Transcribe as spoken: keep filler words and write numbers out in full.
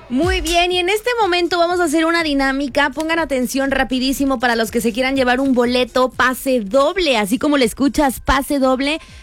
Muy bien, y en este momento vamos a hacer una dinámica. Pongan atención rapidísimo para los que se quieran llevar un boleto pase doble, así como le escuchas, pase doble